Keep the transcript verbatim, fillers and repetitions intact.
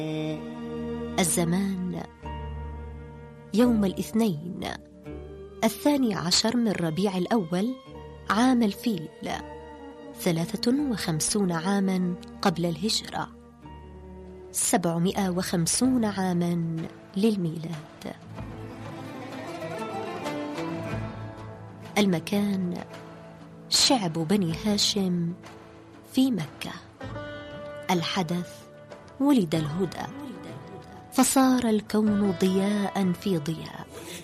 الزمان يوم الاثنين الثاني عشر من ربيع الأول عام الفيل، ثلاثة وخمسون عاما قبل الهجرة، سبعمائة وخمسون عاما للميلاد. المكان شعب بني هاشم في مكة. الحدث ولد الهدى، فصار الكون ضياء في ضياء.